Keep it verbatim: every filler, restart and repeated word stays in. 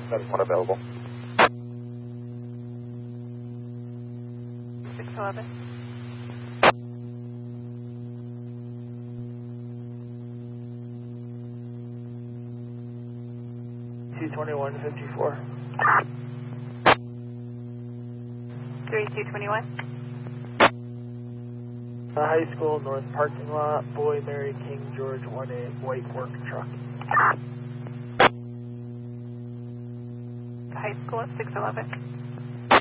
That's one available. six eleven. two twenty-one fifty-four. three two twenty-one. The high school north parking lot, boy Mary King George one A, white work truck. High school at six eleven.